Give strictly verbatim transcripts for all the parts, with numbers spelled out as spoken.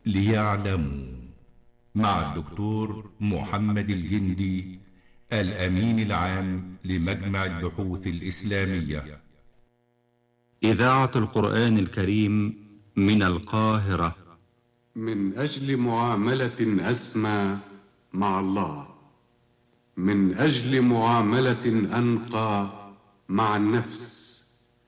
ليعلموا مع الدكتور محمد الجندي الأمين العام لمجمع البحوث الإسلامية. إذاعة القرآن الكريم من القاهرة. من أجل معاملة أسمى مع الله، من أجل معاملة أنقى مع النفس،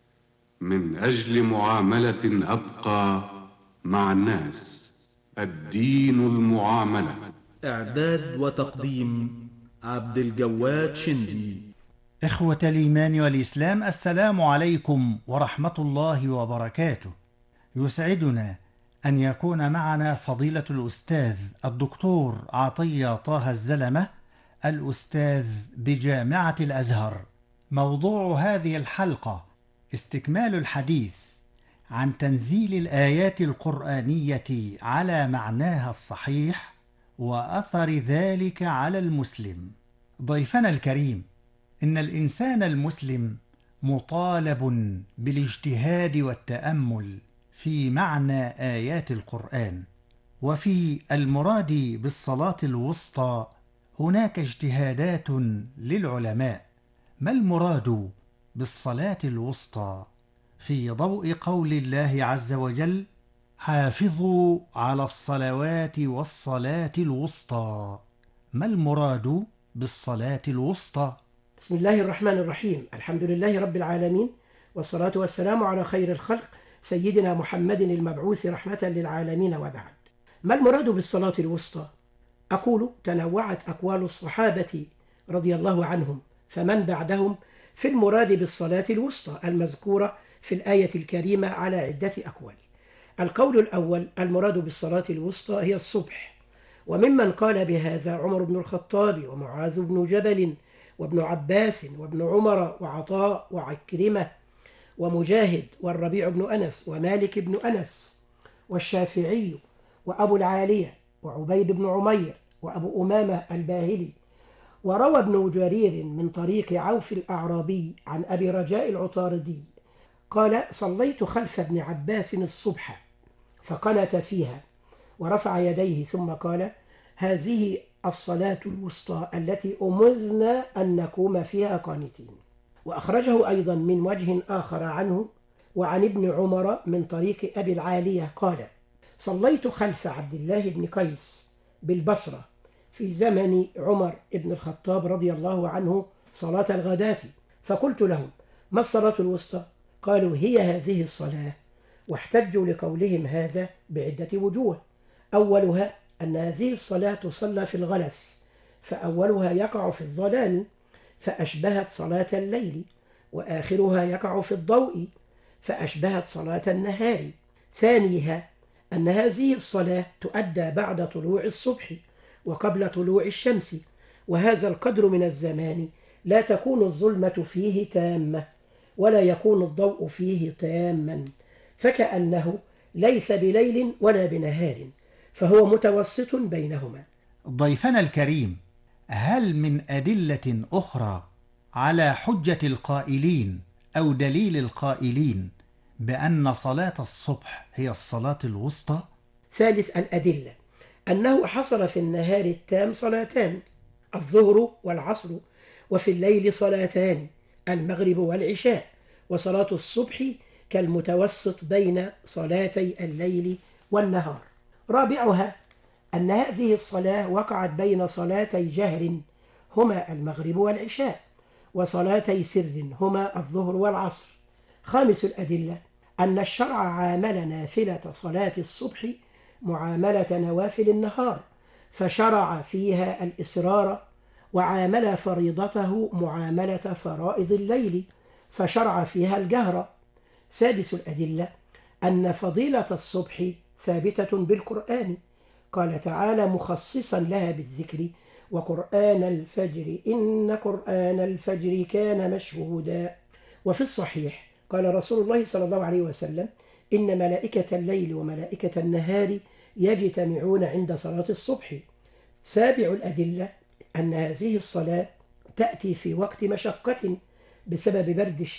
من أجل معاملة أبقى مع الناس، الدين المعاملة. إعداد وتقديم عبد الجواد شندي. إخوة الإيمان والإسلام، السلام عليكم ورحمة الله وبركاته. يسعدنا أن يكون معنا فضيلة الأستاذ الدكتور عطية طه الزلمة، الأستاذ بجامعة الأزهر. موضوع هذه الحلقة استكمال الحديث عن تنزيل الآيات القرآنية على معناها الصحيح وأثر ذلك على المسلم. ضيفنا الكريم، إن الإنسان المسلم مطالب بالاجتهاد والتأمل في معنى آيات القرآن. وفي المراد بالصلاة الوسطى هناك اجتهادات للعلماء. ما المراد بالصلاة الوسطى في ضوء قول الله عز وجل: حافظوا على الصلوات والصلاة الوسطى؟ ما المراد بالصلاة الوسطى؟ بسم الله الرحمن الرحيم. الحمد لله رب العالمين، والصلاة والسلام على خير الخلق سيدنا محمد المبعوث رحمة للعالمين، وبعد. ما المراد بالصلاة الوسطى؟ أقول تنوعت أقوال الصحابة رضي الله عنهم فمن بعدهم في المراد بالصلاة الوسطى المذكورة في الآية الكريمة على عدة أقوال. القول الأول: المراد بالصلاة الوسطى هي الصبح، وممن قال بهذا عمر بن الخطاب ومعاذ بن جبل وابن عباس وابن عمر وعطاء وعكرمة ومجاهد والربيع بن أنس ومالك بن أنس والشافعي وأبو العالية وعبيد بن عمير وأبو أمامة الباهلي. وروى ابن جرير من طريق عوف الأعرابي عن أبي رجاء العطاردي قال: صليت خلف ابن عباس الصبح فقنت فيها ورفع يديه ثم قال: هذه الصلاة الوسطى التي أمرنا أن نقوم فيها قانتين. وأخرجه أيضا من وجه آخر عنه وعن ابن عمر من طريق أبي العالية قال: صليت خلف عبد الله بن قيس بالبصرة في زمن عمر بن الخطاب رضي الله عنه صلاة الغداة، فقلت لهم: ما الصلاة الوسطى؟ قالوا: هي هذه الصلاة. واحتجوا لقولهم هذا بعدة وجوه. أولها أن هذه الصلاة تصلى في الغلس، فأولها يقع في الظلام فأشبهت صلاة الليل، وآخرها يقع في الضوء فأشبهت صلاة النهار. ثانيها أن هذه الصلاة تؤدى بعد طلوع الصبح وقبل طلوع الشمس، وهذا القدر من الزمان لا تكون الظلمة فيه تامة ولا يكون الضوء فيه تاما، فكأنه ليس بليل ولا بنهار، فهو متوسط بينهما. ضيفنا الكريم، هل من أدلة أخرى على حجة القائلين أو دليل القائلين بأن صلاة الصبح هي الصلاة الوسطى؟ ثالث الأدلة أنه حصل في النهار التام صلاتان، الظهر والعصر، وفي الليل صلاتان، المغرب والعشاء، وصلاة الصبح كالمتوسط بين صلاتي الليل والنهار. رابعها أن هذه الصلاة وقعت بين صلاتي جهر هما المغرب والعشاء، وصلاتي سر هما الظهر والعصر. خامس الأدلة أن الشرع عامل نافلة صلاة الصبح معاملة نوافل النهار، فشرع فيها الإسرار، وعامل فريضته معاملة فرائض الليل، فشرع فيها الجهر. سادس الأدلة أن فضيلة الصبح ثابتة بالقرآن، قال تعالى مخصصا لها بالذكر: وقرآن الفجر إن قرآن الفجر كان مشهودا. وفي الصحيح قال رسول الله صلى الله عليه وسلم: إن ملائكة الليل وملائكة النهار يجتمعون عند صلاة الصبح. سابع الأدلة أن هذه الصلاة تأتي في وقت مشقة بسبب برد الشتاء